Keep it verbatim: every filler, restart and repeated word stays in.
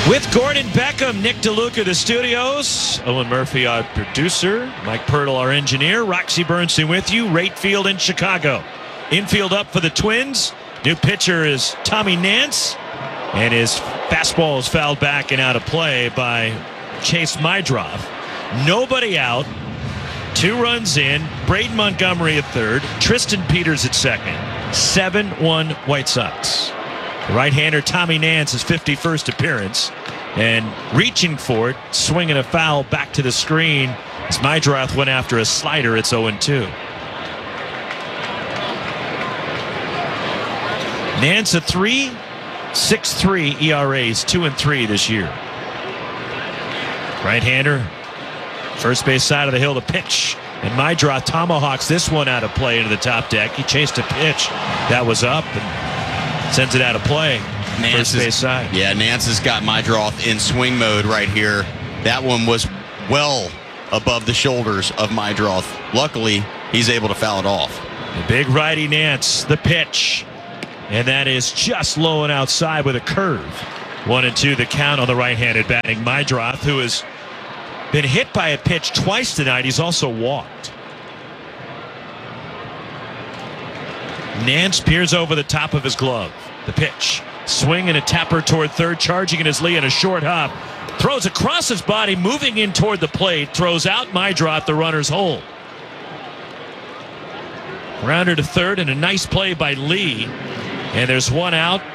With Gordon Beckham, Nick DeLuca, the studios, Owen Murphy, our producer, Mike Pirtle, our engineer, Roxy Bernstein with you, Rate Field in Chicago. Infield up for the Twins. New pitcher is Tommy Nance, and his fastball is fouled back and out of play by Chase Mydroth. Nobody out. Two runs in. Braden Montgomery at third. Tristan Peters at second. seven one White Sox. The right-hander Tommy Nance, his fifty-first appearance, and reaching for it, swinging a foul back to the screen as Mydroth went after a slider. It's oh and two. Nance a three point six three E R As, two and three this year. Right-hander, first base side of the hill to pitch. And Mydroth tomahawks this one out of play into the top deck. He chased a pitch that was up and sends it out of play. Nance First base side. Yeah, Nance has got Mydroth in swing mode right here. That one was well above the shoulders of Mydroth. Luckily, he's able to foul it off. The big righty Nance, the pitch. And that is just low and outside with a curve. One and two the count on the right-handed batting Mydroth, who has been hit by a pitch twice tonight. He's also walked. Nance peers over the top of his glove. The pitch. Swing and a tapper toward third, charging in his Lee in a short hop. Throws across his body, moving in toward the plate. Throws out Mydroth, the runner's hold. Rounder to third, and a nice play by Lee. And there's one out.